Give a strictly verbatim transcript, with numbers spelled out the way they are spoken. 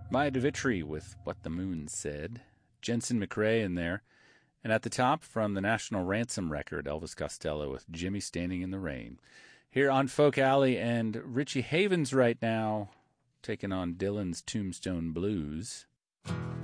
Maya DeVitri with What the Moon Said. Jensen McRae in there. And at the top, from the National Ransom record, Elvis Costello with Jimmy Standing in the Rain. Here on Folk Alley, and Richie Havens right now taking on Dylan's Tombstone Blues.